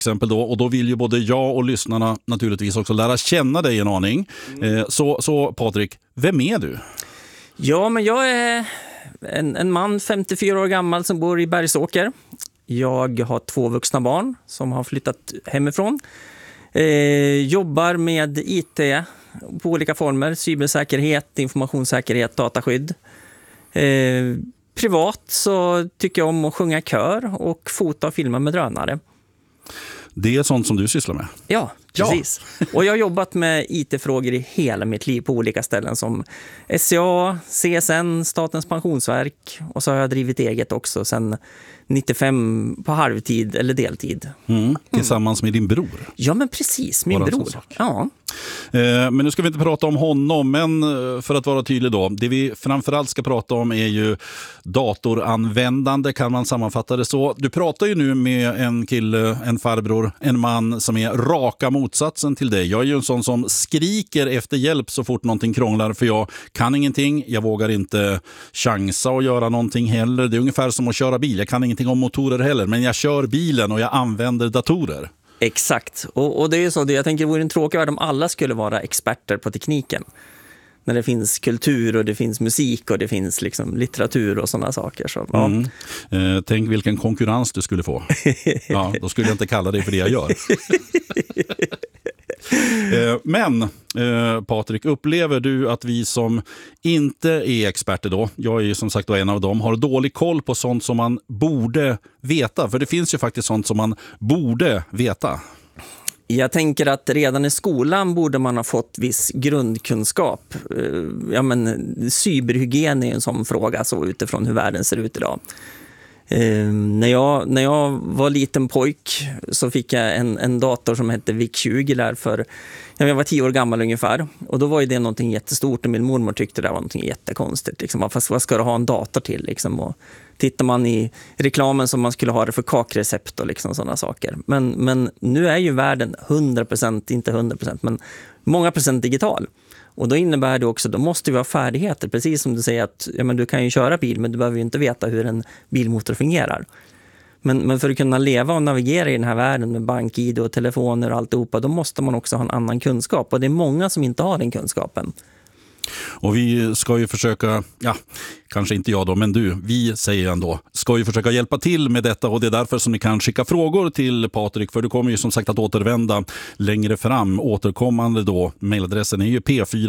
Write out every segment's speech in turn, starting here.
exempel då, och då vill ju både jag och lyssnarna naturligtvis också lära känna dig en aning. Så Patrik, vem är du? Ja, men jag är en man 54 år gammal som bor i Bergsåker. Jag har 2 vuxna barn som har flyttat hemifrån. Jobbar med IT på olika former, cybersäkerhet, informationssäkerhet, dataskydd. Privat så tycker jag om att sjunga kör och fota och filma med drönare. Det är sånt som du sysslar med? Ja, precis. Ja. Och jag har jobbat med IT-frågor i hela mitt liv på olika ställen som SCA, CSN, Statens pensionsverk, och så har jag drivit eget också sedan 95 på halvtid eller deltid. Tillsammans med din bror? Ja, men precis, min bror. Ja. Men nu ska vi inte prata om honom, men för att vara tydlig då, det vi framförallt ska prata om är ju datoranvändande, kan man sammanfatta det så. Du pratar ju nu med en kille, en farbror, en man som är raka motsatsen till dig. Jag är ju en sån som skriker efter hjälp så fort någonting krånglar, för jag kan ingenting, jag vågar inte chansa att göra någonting heller. Det är ungefär som att köra bil, jag kan ingenting om motorer heller, men jag kör bilen och jag använder datorer. Exakt, och det är ju så, jag tänker det vore en tråkig värld om alla skulle vara experter på tekniken. När det finns kultur och det finns musik och det finns liksom litteratur och sådana saker. Så, ja. Tänk vilken konkurrens du skulle få. Ja, då skulle jag inte kalla dig för det jag gör. Men Patrik, upplever du att vi som inte är experter då, jag är ju som sagt då en av dem, har dålig koll på sånt som man borde veta? För det finns ju faktiskt sånt som man borde veta. Jag tänker att redan i skolan borde man ha fått viss grundkunskap. Ja, men cyberhygien är en sån fråga så utifrån hur världen ser ut idag. När jag var liten pojk så fick jag en dator som hette VIC-20 där för, jag var 10 år gammal ungefär. Och då var ju det någonting jättestort och min mormor tyckte det var någonting jättekonstigt. Liksom. Fast vad ska du ha en dator till? Liksom? Och tittar man i reklamen som man skulle ha det för kakrecept och liksom sådana saker. Men nu är ju världen 100%, inte 100%, men många procent digital. Och då innebär det också, då måste vi ha färdigheter. Precis som du säger att ja, men du kan ju köra bil men du behöver ju inte veta hur en bilmotor fungerar. Men för att kunna leva och navigera i den här världen med bank-ID och telefoner och alltihopa, då måste man också ha en annan kunskap. Och det är många som inte har den kunskapen. Och vi ska ju försöka, ja, kanske inte jag då, men du, vi säger ändå, ska ju försöka hjälpa till med detta, och det är därför som ni kan skicka frågor till Patrik, för du kommer ju som sagt att återvända längre fram, återkommande då. Mailadressen är ju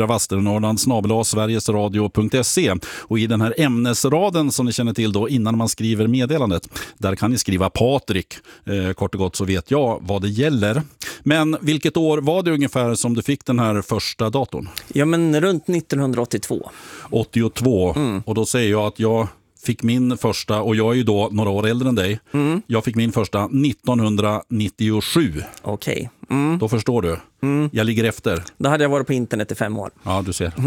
p4vasternorrland@sverigesradio.se, och i den här ämnesraden som ni känner till då innan man skriver meddelandet, där kan ni skriva Patrik, kort och gott, så vet jag vad det gäller. Men vilket år var det ungefär som du fick den här första datorn? Ja, men runt 1982. 82, och då säger jag att jag fick min första, och jag är ju då några år äldre än dig. Jag fick min första 1997. Okej. Då förstår du. Jag ligger efter. Då hade jag varit på internet i 5 år. Ja, du ser.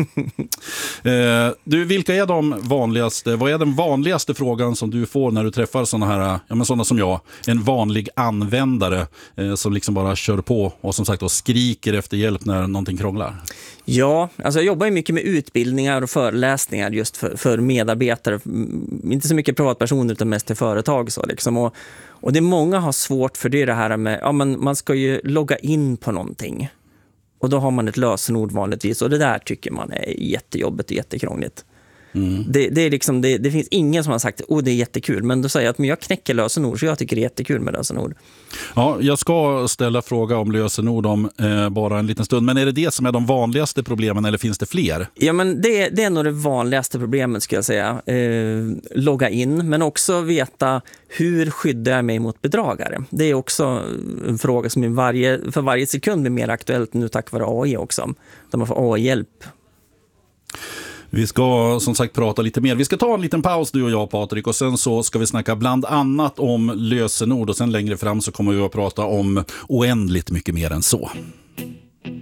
Du, vilka är de vanligaste, vad är den vanligaste frågan som du får när du träffar såna här, ja men sådana som jag, en vanlig användare som liksom bara kör på och som sagt då skriker efter hjälp när någonting krånglar? Ja, alltså jag jobbar ju mycket med utbildningar och föreläsningar just för medarbetare. Inte så mycket privatpersoner utan mest till företag. Så liksom. Och det många har svårt för det här med, ja men man ska ju logga in på någonting. Och då har man ett lösenord vanligtvis, och det där tycker man är jättejobbigt och jättekrångligt. Det är liksom, det finns ingen som har sagt det är jättekul, men då säger jag att men jag knäcker lösenord, så jag tycker det är jättekul med lösenord. Ja, jag ska ställa fråga om lösenord om bara en liten stund, men är det som är de vanligaste problemen eller finns det fler? Ja, men det är nog det vanligaste problemet skulle jag säga. Logga in, men också veta hur skyddar jag mig mot bedragare. Det är också en fråga som för varje sekund blir mer aktuellt nu tack vare AI också, där man får AI-hjälp. Vi ska som sagt prata lite mer. Vi ska ta en liten paus du och jag, Patrik, och sen så ska vi snacka bland annat om lösenord, och sen längre fram så kommer vi att prata om oändligt mycket mer än så.